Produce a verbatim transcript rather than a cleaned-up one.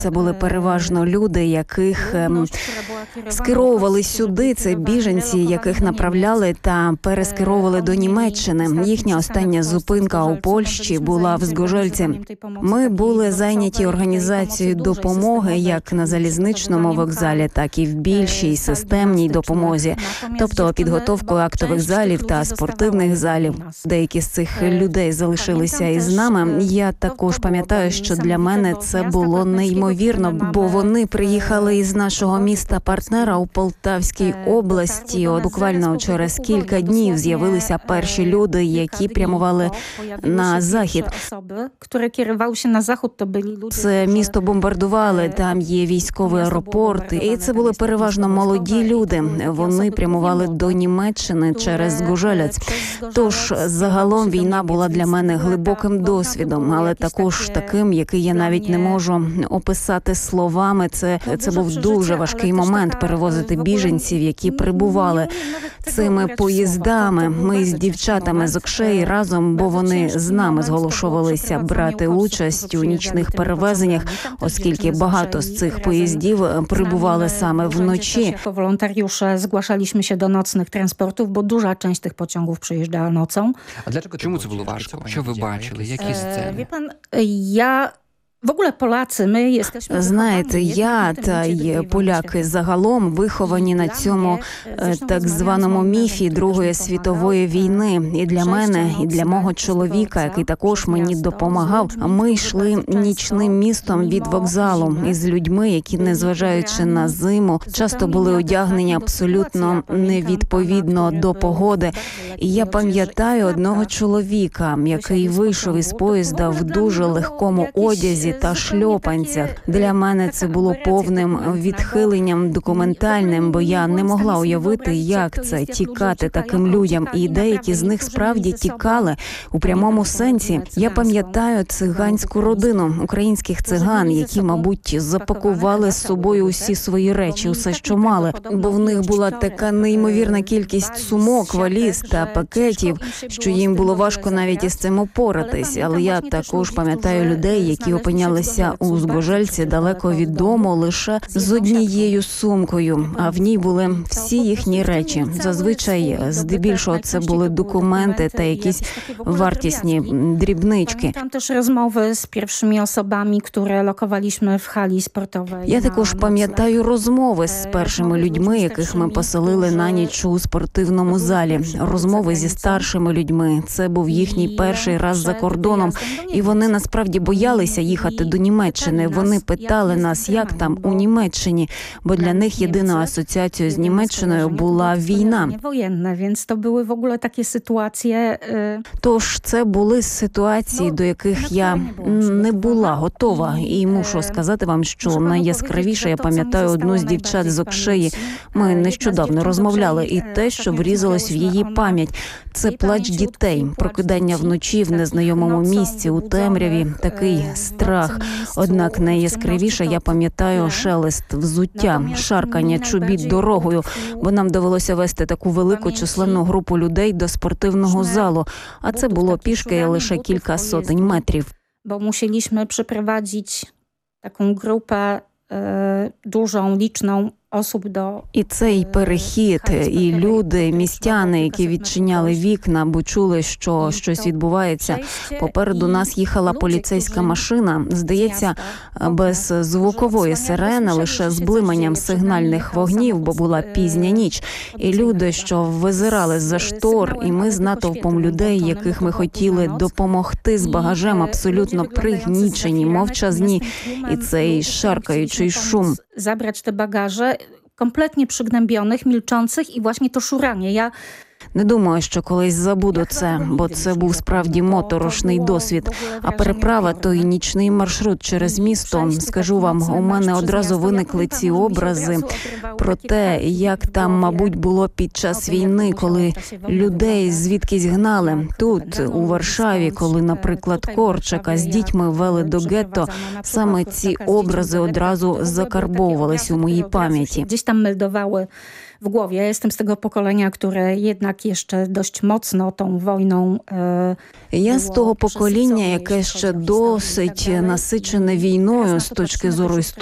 Це були переважно люди, яких ем, скеровували сюди. Це біженці, яких направляли та перескеровували до Німеччини. Їхня остання зупинка у Польщі була в Згожельці. Ми були зайняті організацією допомоги як на залізничному вокзалі, так і в більшій системній допомозі, тобто підготовкою актових залів та спортивних залів. Деякі з цих людей залишилися із нами. Я також пам'ятаю, що для мене це було неймовірно, бо вони приїхали із нашого міста-партнера у Полтавській області. От буквально через кілька днів з'явилися перші люди, які прямували на захід. Це місто бомбардували, там є військовий аеропорт, і це були переважно молоді люди. Вони прямували до Німеччини через Згожелець. Тож загалом війна була для мене глибоким досвідом, але також таким, який я навіть не можу описати словами. Це, це був дуже важкий момент перевозити біженців, які прибували цими поїздами. Ми з дівчатами з Окшеї разом, бо вони з нами зголошувалися брати участь у нічних перевезеннях, оскільки багато з цих поїздів прибували саме вночі. Волонтariusze zgłaszaliśmy się do nocnych transportów, bo duża część tych pociągów przyjeżdżała nocą. Чому це було важко? Що ви бачили? Які сцени? Wie pan, ja w ogóle Polacy, my jesteśmy... Знаєте, я та й поляки загалом виховані на цьому е, так званому міфі Другої світової війни. І для мене, і для мого чоловіка, який також мені допомагав, ми йшли нічним містом від вокзалу із людьми, які, незважаючи на зиму, часто були одягнені абсолютно невідповідно до погоди. І я пам'ятаю одного чоловіка, який вийшов із поїзда в дуже легкому одязі та шльопанцях. Для мене це було повним відхиленням документальним, бо я не могла уявити, як це тікати таким людям. І деякі з них справді тікали у прямому сенсі. Я пам'ятаю циганську родину українських циган, які, мабуть, запакували з собою усі свої речі, усе, що мали. Бо в них була така неймовірна кількість сумок, валіз та пакетів, що їм було важко навіть із цим опоратись. Але я також пам'ятаю людей, які опинялися у Згожельці далеко від дому лише з однією сумкою, а в ній були всі їхні речі. Зазвичай, здебільшого, це були документи та якісь вартісні дрібнички. Там теж розмови з першими особами, які локувалися в халі спортовій. Я також пам'ятаю розмови з першими людьми, яких ми поселили на ніч у спортивному залі. Розмови зі старшими людьми. Це був їхній перший раз за кордоном, і вони насправді боялися їхати до Німеччини. Вони питали нас, як там у Німеччині, бо для них єдиною асоціацією з Німеччиною була війна. Тож це були ситуації, до яких я не була готова. І мушу сказати вам, що найяскравіше я пам'ятаю одну з дівчат з Окшеї. Ми нещодавно розмовляли, і те, що врізалось в її пам'ять, це плач дітей, прокидання вночі в незнайомому місці, у темряві, такий страх. Однак найяскравіше я пам'ятаю шелест взуття, шаркання чобіт дорогою, бо нам довелося вести таку велику численну групу людей до спортивного залу, а це було пішки лише кілька сотень метрів. Бо мусiliśmy przeprowadzić taką grupę dużą, liczną osób do... І цей перехід, і люди, містяни, які відчиняли вікна, бо чули, що щось відбувається. Попереду нас їхала поліцейська машина, здається, без звукової сирени, лише з блиманням сигнальних вогнів, бо була пізня ніч. І люди, що визирали з-за штор, і ми з натовпом людей, яких ми хотіли допомогти з багажем, абсолютно пригнічені, мовчазні, і цей szarkaючий szum. Zabrać te bagaże kompletnie przygnębionych, milczących i właśnie to szuranie. Ja Не думаю, що колись забуду це, бо це був справді моторошний досвід. А переправа, той нічний маршрут через місто, скажу вам, у мене одразу виникли ці образи про те, як там, мабуть, було під час війни, коли людей звідкись гнали. Тут, у Варшаві, коли, наприклад, Корчака з дітьми вели до гетто, саме ці образи одразу закарбовувались у моїй пам'яті. Gdzieś tam meldowały w głowie. Ja jestem z tego pokolenia, które jednak jednak jeszcze dość mocno tą wojną. Я з того покоління, яке ще досить насичене війною з точки зору історії.